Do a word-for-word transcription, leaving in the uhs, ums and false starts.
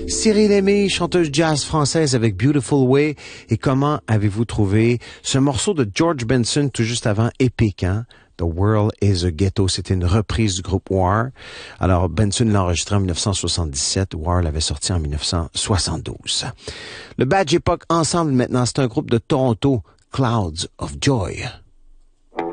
Cyril Aimé, chanteuse jazz française avec Beautiful Way. Et comment avez-vous trouvé ce morceau de George Benson tout juste avant, épique, hein? The World is a Ghetto. C'était une reprise du groupe War. Alors, Benson l'a enregistré en dix-neuf cent soixante-dix-sept. War l'avait sorti en dix-neuf cent soixante-douze. Le Badge Époque ensemble maintenant, c'est un groupe de Toronto, Clouds of Joy.